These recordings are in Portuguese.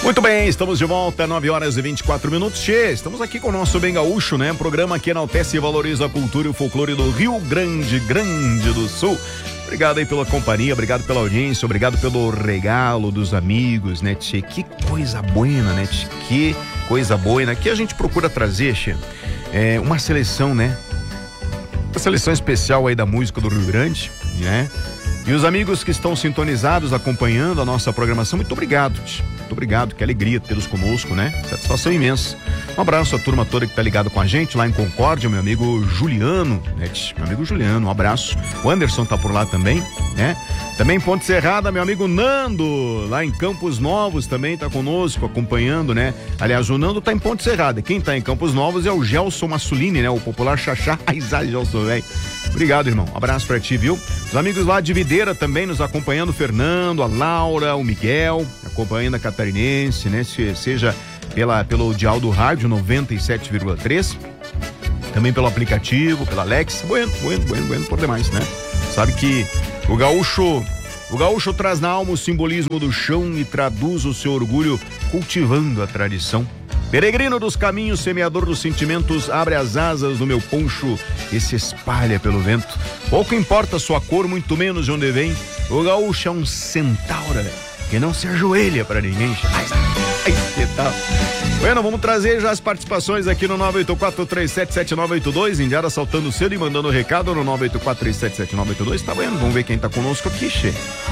Muito bem, estamos de volta, 9h24. Tchê, estamos aqui com o nosso Bem Gaúcho, né? Programa que enaltece e valoriza a cultura e o folclore do Rio Grande do Sul. Obrigado aí pela companhia, obrigado pela audiência, obrigado pelo regalo dos amigos, né, tchê? Que coisa boa, né, tchê? Que coisa boa, né? Que a gente procura trazer, tchê, uma seleção, né? Uma seleção especial aí da música do Rio Grande, né? E os amigos que estão sintonizados, acompanhando a nossa programação, muito obrigado, tchê. Muito obrigado, que alegria tê-los conosco, né? Satisfação imensa. Um abraço à turma toda que tá ligada com a gente lá em Concórdia, meu amigo Juliano, né? Meu amigo Juliano, um abraço. O Anderson tá por lá também, né? Também Ponte Serrada, meu amigo Nando, lá em Campos Novos também tá conosco, acompanhando, né? Aliás, o Nando tá em Ponte Serrada. Quem tá em Campos Novos é o Gelson Massulini, né? O popular Xaxá. Gelson, velho. Obrigado, irmão. Um abraço pra ti, viu? Os amigos lá de Videira também nos acompanhando, o Fernando, a Laura, o Miguel, acompanhando a Catarinense, né? Seja pelo dial do rádio 97,3, também pelo aplicativo, pela Alex. Bueno por demais, né? Sabe que o gaúcho traz na alma o simbolismo do chão e traduz o seu orgulho cultivando a tradição. Peregrino dos caminhos, semeador dos sentimentos, abre as asas do meu poncho e se espalha pelo vento. Pouco importa sua cor, muito menos de onde vem. O gaúcho é um centauro que não se ajoelha pra ninguém. Ai, que tal? Bueno, vamos trazer já as participações aqui no 984-377982. Indiara saltando cedo e mandando recado no 984-377982. Tá vendo? Vamos ver quem tá conosco aqui, Che.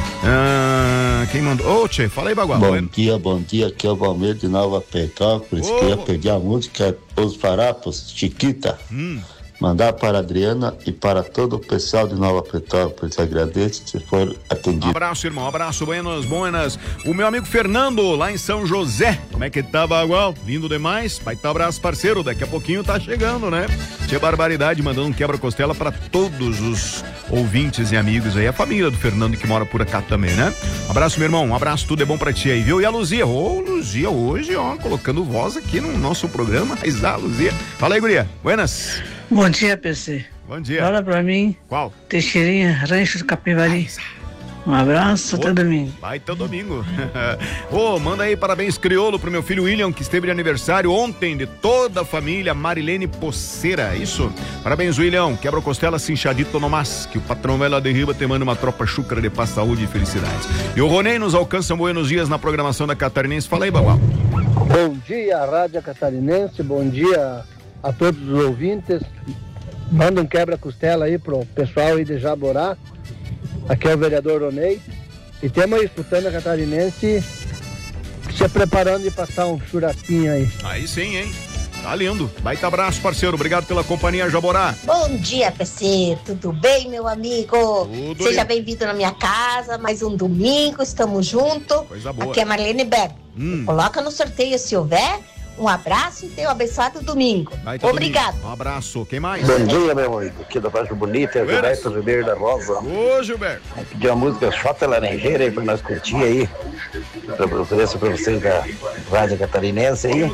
Quem mandou? Ô, Che, fala aí, Bagual. Bom dia, aqui é o Valmir de Nova Petrópolis. Queria pedir a música Os Farapos, Chiquita. Mandar para a Adriana e para todo o pessoal de Nova Petrópolis. Agradeço se for atendido. Um abraço, irmão. Um abraço, buenas. O meu amigo Fernando, lá em São José. Como é que tá, Bagual? Lindo demais. Vai tá abraço, parceiro. Daqui a pouquinho tá chegando, né? Tinha barbaridade, mandando um quebra-costela para todos os ouvintes e amigos aí. A família do Fernando que mora por cá também, né? Um abraço, meu irmão. Um abraço, tudo é bom pra ti aí, viu? E a Luzia? Luzia hoje, colocando voz aqui no nosso programa. Mas Luzia. Fala aí, guria. Buenas. Bom dia, PC. Bom dia. Fala pra mim. Qual? Teixeirinha, Rancho do Capivari. Um abraço, até domingo. Vai até domingo. Manda aí parabéns crioulo pro meu filho William, que esteve de aniversário ontem, de toda a família Marilene Poceira, isso? Parabéns, William. Quebra costela cinchadito no mas, que o patrão vai lá de riba te manda uma tropa chúcara de paz, saúde e felicidades. E o Ronei nos alcança buenos dias na programação da Catarinense. Fala aí, Bagual. Bom dia, Rádio Catarinense. Bom dia a todos os ouvintes. Manda um quebra-costela aí pro pessoal aí de Jaborá. Aqui é o vereador Ronei. E temos aí escutando a Catarinense, se preparando de passar um churrasquinho aí. Aí sim, hein? Tá lindo. Baita abraço, parceiro. Obrigado pela companhia, Jaborá. Bom dia, PC. Tudo bem, meu amigo? Tudo Seja bem. bem-vindo na minha casa. Mais um domingo, estamos juntos. Coisa boa. Aqui é Marlene Berg. Coloca no sorteio se houver. Um abraço e tenha um abençoado domingo. Obrigado. Domingo. Um abraço. Quem mais? Bom dia, meu amigo. Aqui da Baixo Bonita, é Gilberto Ribeiro da Rosa. Ô, Gilberto. Vou pedir a música Xota Laranjeira aí pra nós curtir aí. Eu ofereço pra vocês da Rádio Catarinense aí.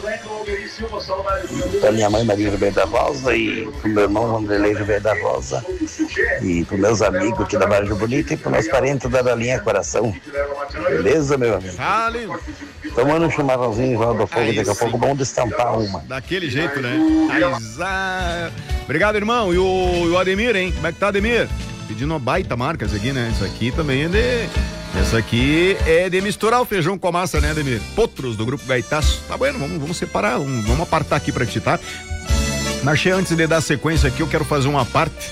Pra minha mãe Maria Ribeiro da Rosa e pro meu irmão Wanderlei Ribeiro da Rosa. E pros meus amigos aqui da Baixo Bonita e pros meus parentes da Linha Coração. Beleza, meu amigo? Tomando um chimarrãozinho já do fogo, daqui a pouco vamos destampar uma. Daquele jeito, né? Obrigado, irmão. E o Ademir, hein? Como é que tá, Ademir? Pedindo uma baita marca essa aqui, né? Isso aqui também é de... Essa aqui é de misturar o feijão com a massa, né, Ademir? Potros, do Grupo Gaitaço. Tá bueno, vamos separar, vamos apartar aqui pra ti, tá? Marchei, antes de dar sequência aqui, eu quero fazer uma parte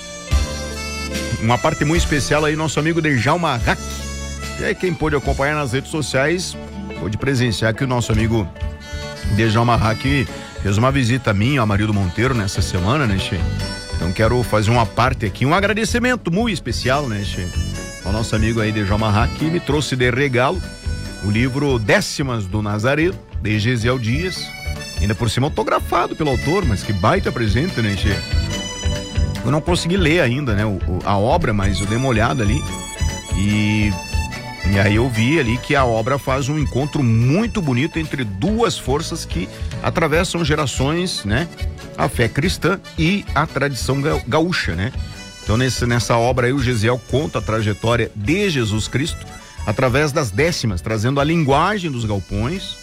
muito especial aí, nosso amigo Djalma Hack. E aí, quem pôde acompanhar nas redes sociais, pôde presenciar que o nosso amigo Djalma Hack fez uma visita a mim, a Amarildo Monteiro, nessa semana, né, Che? Então quero fazer uma parte aqui, um agradecimento muito especial, né, Che? Ao nosso amigo aí Djalma Hack, que me trouxe de regalo o livro Décimas do Nazareno, de Gesiel Dias, ainda por cima autografado pelo autor, mas que baita presente, né, Che? Eu não consegui ler ainda, né, a obra, mas eu dei uma olhada ali e aí eu vi ali que a obra faz um encontro muito bonito entre duas forças que atravessam gerações, né? A fé cristã e a tradição gaúcha, né? Então nessa obra aí o Gesiel conta a trajetória de Jesus Cristo através das décimas, trazendo a linguagem dos galpões,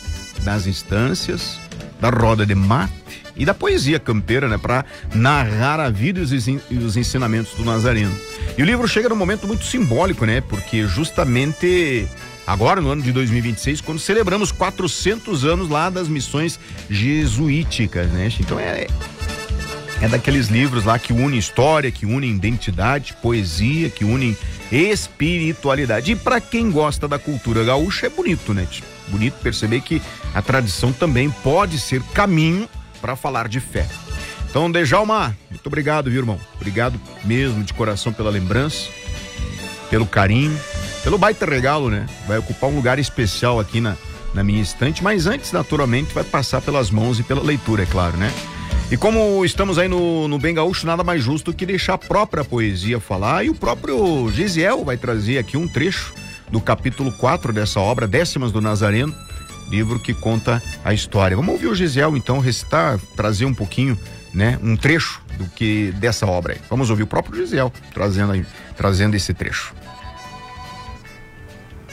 das estâncias, da roda de mate e da poesia campeira, né? Para narrar a vida e os ensinamentos do Nazareno. E o livro chega num momento muito simbólico, né? Porque justamente agora, no ano de 2026, quando celebramos 400 anos lá das missões jesuíticas, né? Então é daqueles livros lá que unem história, que unem identidade, poesia, que unem espiritualidade. E para quem gosta da cultura gaúcha é bonito, né? Bonito perceber que a tradição também pode ser caminho para falar de fé. Então, Djalma, muito obrigado, viu, irmão? Obrigado mesmo de coração pela lembrança, pelo carinho, pelo baita regalo, né? Vai ocupar um lugar especial aqui na minha estante, mas antes, naturalmente, vai passar pelas mãos e pela leitura, é claro, né? E como estamos aí no Bem Gaúcho, nada mais justo que deixar a própria poesia falar, e o próprio Gisiel vai trazer aqui um trecho do capítulo 4 dessa obra, Décimas do Nazareno, livro que conta a história. Vamos ouvir o Gisiel, então, recitar, trazer um pouquinho, né, um trecho dessa obra aí. Vamos ouvir o próprio Gisiel trazendo esse trecho.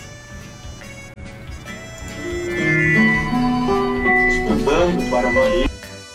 Estudando para Maria.